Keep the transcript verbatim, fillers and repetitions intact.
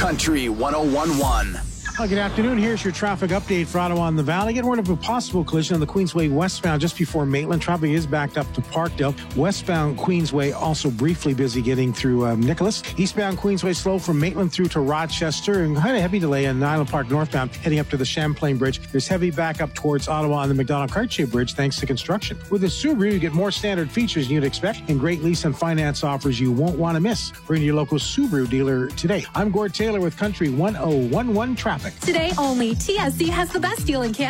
Country one oh one point one. Well, good afternoon. Here's your traffic update for Ottawa and the Valley. Get word of a possible collision on the Queensway westbound just before Maitland. Traffic is backed up to Parkdale. Westbound Queensway also briefly busy getting through um, Nicholas. Eastbound Queensway slow from Maitland through to Rochester, and kind of heavy delay on Island Park northbound heading up to the Champlain Bridge. There's heavy backup towards Ottawa on the Macdonald-Cartier Bridge thanks to construction. With the Subaru, you get more standard features you'd expect and great lease and finance offers you won't want to miss. Bring to your local Subaru dealer today. I'm Gord Taylor with Country one oh one one Traffic. Today only, T S C has the best deal in Canada.